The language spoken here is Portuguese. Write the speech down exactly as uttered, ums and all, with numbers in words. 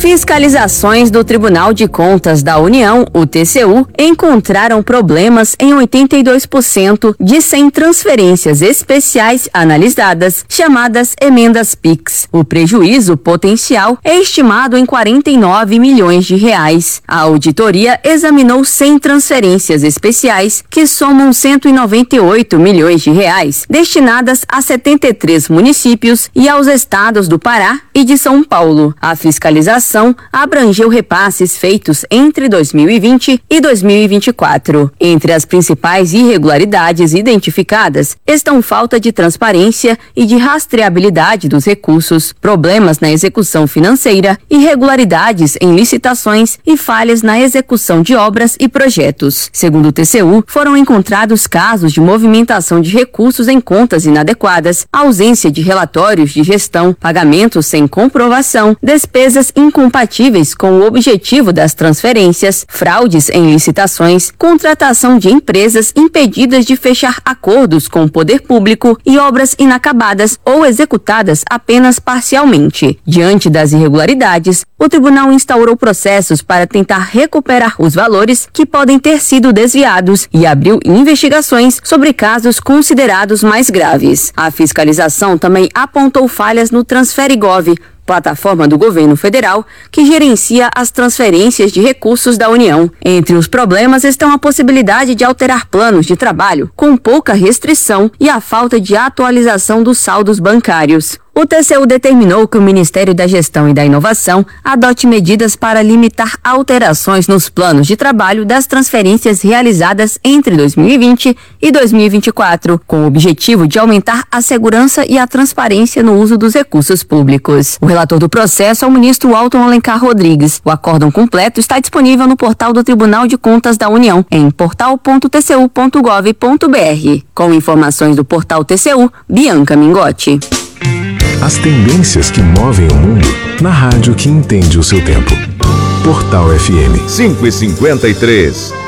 Fiscalizações do Tribunal de Contas da União, o T C U, encontraram problemas em oitenta e dois por cento de cem transferências especiais analisadas, chamadas emendas Pix. O prejuízo potencial é estimado em quarenta e nove milhões de reais. A auditoria examinou cem transferências especiais, que somam cento e noventa e oito milhões de reais, destinadas a setenta e três municípios e aos estados do Pará e de São Paulo. A fiscalização abrangeu repasses feitos entre dois mil e vinte e dois mil e vinte e quatro. Entre as principais irregularidades identificadas estão falta de transparência e de rastreabilidade dos recursos, problemas na execução financeira, irregularidades em licitações e falhas na execução de obras e projetos. Segundo o T C U, foram encontrados casos de movimentação de recursos em contas inadequadas, ausência de relatórios de gestão, pagamentos sem comprovação, despesas incompatíveis com o objetivo das transferências, fraudes em licitações, contratação de empresas impedidas de fechar acordos com o poder público e obras inacabadas ou executadas apenas parcialmente. Diante das irregularidades, o tribunal instaurou processos para tentar recuperar os valores que podem ter sido desviados e abriu investigações sobre casos considerados mais graves. A fiscalização também apontou falhas no TransfereGov, plataforma do governo federal que gerencia as transferências de recursos da União. Entre os problemas estão a possibilidade de alterar planos de trabalho com pouca restrição e a falta de atualização dos saldos bancários. O T C U determinou que o Ministério da Gestão e da Inovação adote medidas para limitar alterações nos planos de trabalho das transferências realizadas entre dois mil e vinte e dois mil e vinte e quatro, com o objetivo de aumentar a segurança e a transparência no uso dos recursos públicos. O relator do processo é o ministro Alton Alencar Rodrigues. O acórdão completo está disponível no portal do Tribunal de Contas da União, em portal ponto t c u ponto gov ponto b r. Com informações do portal T C U, Bianca Mingotti. As tendências que movem o mundo na rádio que entende o seu tempo. Portal F M. cinco e cinquenta e três.